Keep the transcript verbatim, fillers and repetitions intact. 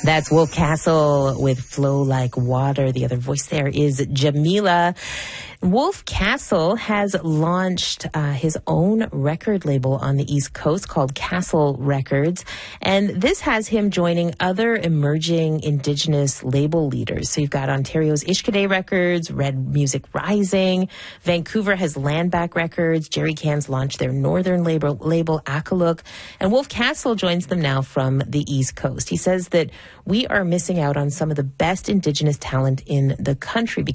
That's Wolf Castle with Flow Like Water. The other voice there is Jamila. Wolf Castle has launched uh, his own record label on the East Coast called Castle Records. And this has him joining other emerging Indigenous label leaders. So you've got Ontario's Ishkade Records, Red Music Rising. Vancouver has Landback Records. Jerry Cans launched their northern label, label Akaluk. And Wolf Castle joins them now from the East Coast. He says that we are missing out on some of the best Indigenous talent in the country because